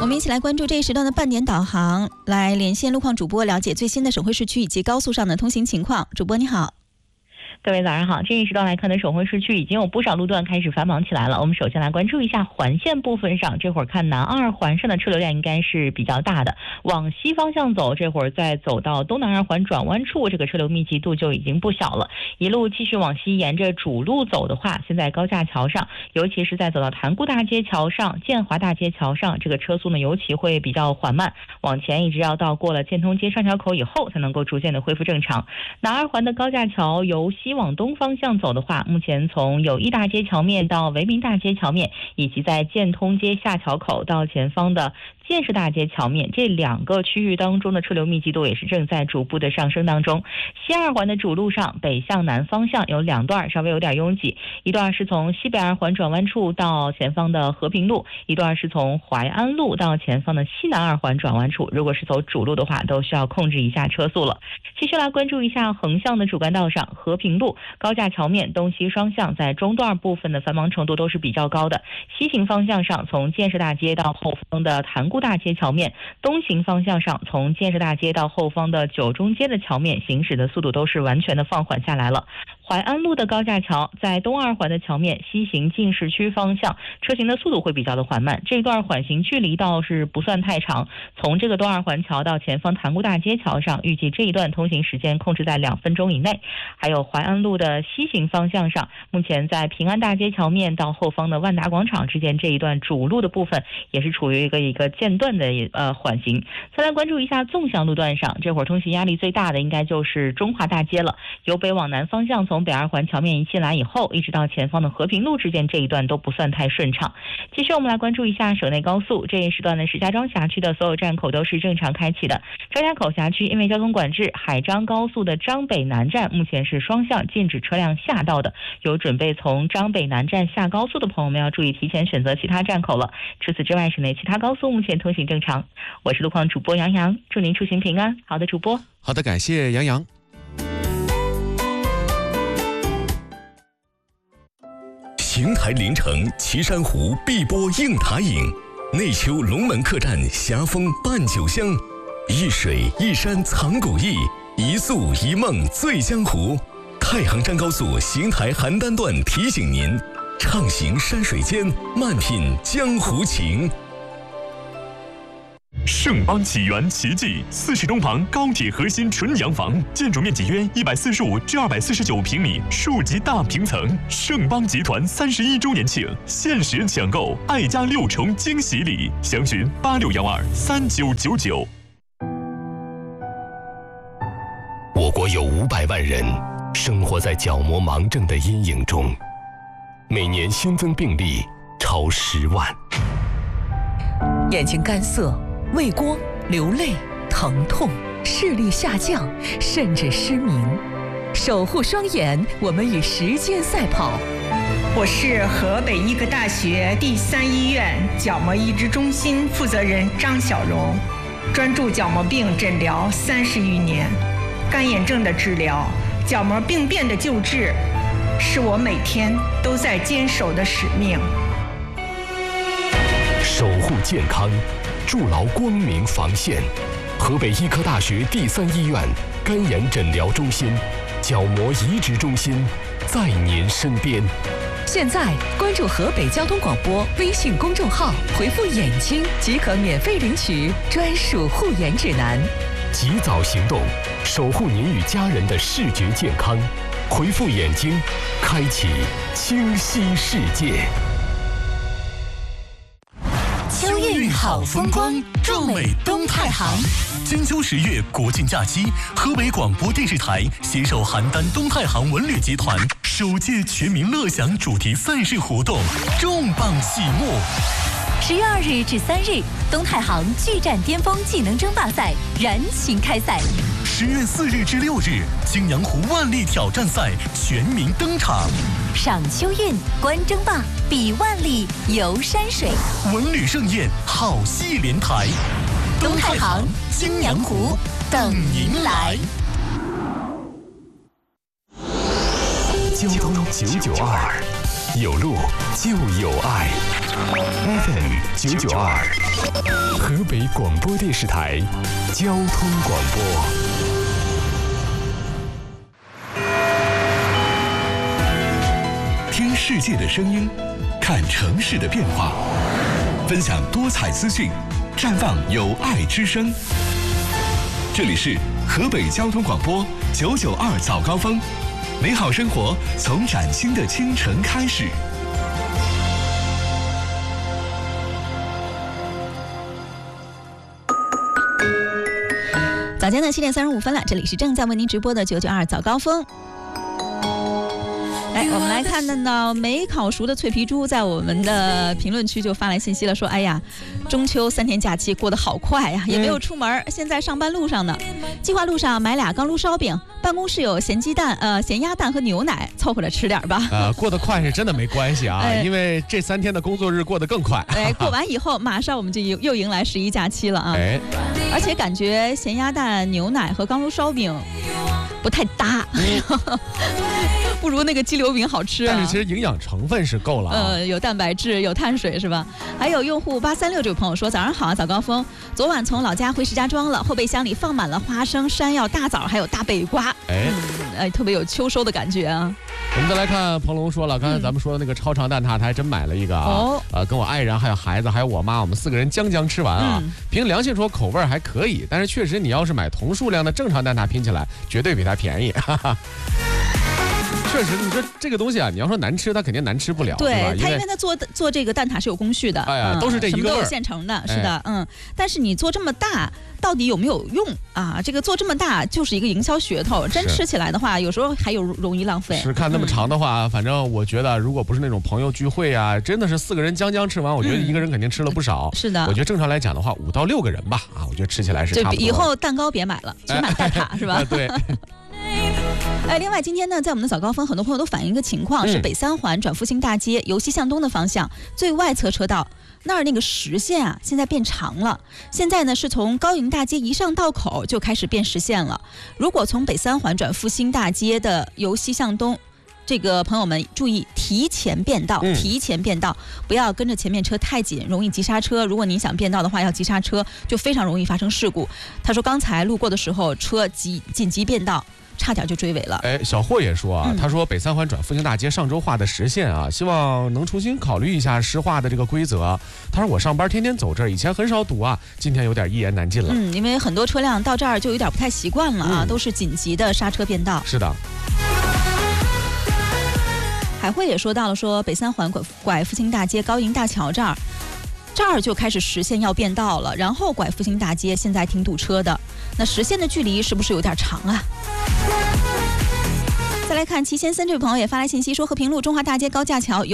我们一起来关注这一时段的半点导航，来连线路况主播，了解最新的省会市区以及高速上的通行情况。主播你好。 各位早上好，这一时段来看的省会市区已经有不少路段开始繁忙起来了。我们首先来关注一下环线部分上，这会儿看南二环上的车流量应该是比较大的。往西方向走，这会儿再走到东南二环转弯处，这个车流密集度就已经不小了。一路继续往西沿着主路走的话，现在高架桥上，尤其是在走到塘沽大街桥上、建华大街桥上，这个车速呢尤其会比较缓慢，往前一直要到过了建通街上桥口以后，才能够逐渐的恢复正常。南二环的高架桥由西往东方向走的话，目前从友谊大街桥面到维民大街桥面，以及在建通街下桥口到前方的建设大街桥面，这两个区域当中的车流密集度也是正在逐步的上升当中。西二环的主路上北向南方向有两段稍微有点拥挤，一段是从西北二环转弯处到前方的和平路，一段是从淮安路到前方的西南二环转弯处，如果是走主路的话都需要控制一下车速了。继续来关注一下横向的主干道上，和平路高架桥面东西双向在中段部分的繁忙程度都是比较高的。西行方向上，从建设大街到后方的塘沽大街桥面，东行方向上，从建设大街到后方的九中街的桥面，行驶的速度都是完全的放缓下来了。淮安路的高架桥在东二环的桥面，西行进市区方向，车行的速度会比较的缓慢，这一段缓行距离倒是不算太长。从这个东二环桥到前方塘沽大街桥上，预计这一段通行时间控制在2分钟以内。还有淮安路的西行方向上，目前在平安大街桥面到后方的万达广场之间这一段主路的部分，也是处于一个间断的缓行。再来关注一下纵向路段上，这会儿通行压力最大的应该就是中华大街了。由北往南方向，从北二环桥面一进来以后，一直到前方的和平路之间这一段都不算太顺畅。继续我们来关注一下省内高速，这一时段的石家庄辖区的所有站口都是正常开启的。张家口辖区因为交通管制，海张高速的张北南站目前是双向禁止车辆下道的，有准备从张北南站下高速的朋友们要注意提前选择其他站口了。除此之外，省内其他高速目前通行正常。我是路况主播杨洋，祝您出行平安。好的，主播。 好的，感谢杨洋。 邢台临城岐山湖碧波映塔影，内丘龙门客栈霞风伴酒香，一水一山藏古意，一宿一梦醉江湖。太行山高速邢台邯郸段提醒您，畅行山水间，慢品江湖情。 盛邦启源奇迹40东旁高铁核心纯洋房，建筑面积约145至249平米，数级大平层。盛邦集团31周年庆，限时抢购爱家6重惊喜礼，详询86123999。 我国有500万人生活在角膜盲症的阴影中，每年新增病例超10万。 眼睛干涩、畏光、流泪、疼痛、视力下降，甚至失明。守护双眼，我们与时间赛跑。 我是河北医科大学第3医院角膜移植中心负责人张小荣，专注角膜病诊疗30余年，干眼症的治疗、角膜病变的救治，是我每天都在坚守的使命。 守护健康，筑牢光明防线。河北医科大学第3医院干眼诊疗中心、角膜移植中心在您身边。 现在关注河北交通广播微信公众号，回复眼睛即可免费领取专属护眼指南。 及早行动，守护您与家人的视觉健康。回复眼睛，开启清晰世界。 秋韵好风光，壮美东太行。金秋10月国庆假期，河北广播电视台携手邯郸东太行文旅集团首届全民乐享主题赛事活动重磅启幕。 10月2日至3日，东太行巨战巅峰技能争霸赛燃情开赛。 10月4日至6日，青阳湖万历挑战赛全民登场。 赏秋韵，观争霸，比万历，游山水， 文旅盛宴，好戏连台。 东太行，青阳湖，等您来。 交通992。 有路就有爱。FM 992，河北广播电视台交通广播。听世界的声音，看城市的变化，分享多彩资讯，绽放有爱之声。这里是河北交通广播992早高峰，美好生活从崭新的清晨开始。 早间的7点35分了，这里是正在为您直播的992早高峰。来，我们来看到没烤熟的脆皮猪在我们的评论区就发来信息了，说：“哎呀，中秋3天假期过得好快呀，也没有出门，现在上班路上呢。计划路上买俩钢炉烧饼，办公室有咸鸭蛋和牛奶，凑合着吃点吧。” 过得快是真的没关系啊，因为这3天的工作日过得更快。 过完以后，马上我们就又迎来11假期了啊！而且感觉咸鸭蛋、牛奶和钢炉烧饼不太搭。不如那个鸡柳饼好吃啊！ 但是其实营养成分是够了啊， 有蛋白质，有碳水是吧？还有用户836这位朋友说：“早上好啊，早高峰！昨晚从老家回石家庄了，后备箱里放满了花生、山药、大枣，还有大北瓜。特别有秋收的感觉啊！” 我们再来看彭龙说了，刚才咱们说的那个超长蛋挞，他还真买了一个啊。跟我爱人还有孩子还有我妈，我们4个人将吃完啊。凭良心说口味还可以，但是确实你要是买同数量的正常蛋挞拼起来，绝对比它便宜。确实，你说这个东西啊，你要说难吃，它肯定难吃不了， 对吧？ 它因为它做这个蛋挞是有工序的， 都是这一个味儿， 什么都有现成的，是的，但是你做这么大，到底有没有用啊？这个做这么大就是一个营销噱头，真吃起来的话，有时候还有容易浪费。 是看那么长的话，反正我觉得，如果不是那种朋友聚会啊，真的是4个人将吃完，我觉得一个人肯定吃了不少。 是的， 我觉得正常来讲的话，5到6个人吧，我觉得吃起来是差不多。 以后蛋糕别买了，只买蛋挞是吧？ 对。 另外今天呢，在我们的早高峰，很多朋友都反映一个情况，是北3环转复兴大街由西向东的方向最外侧车道那儿那个实线啊，现在变长了。现在呢是从高营大街一上道口就开始变实线了。如果从北3环转复兴大街的由西向东，这个朋友们注意提前变道，不要跟着前面车太紧，容易急刹车。如果您想变道的话，要急刹车，就非常容易发生事故。他说刚才路过的时候，车紧急变道，差点就追尾了。 小霍也说啊，他说北3环转复兴大街上周画的实线啊，希望能重新考虑一下施画的这个规则。他说我上班天天走这儿，以前很少堵啊，今天有点一言难尽了。 因为很多车辆到这儿就有点不太习惯了啊，都是紧急的刹车变道。 是的。 海慧也说到了，说北3环拐复兴大街高营大桥这儿就开始实线要变道了，然后拐复兴大街现在挺堵车的，那实线的距离是不是有点长啊？再来看齐先森这位朋友也发来信息说，和平路中华大街高架桥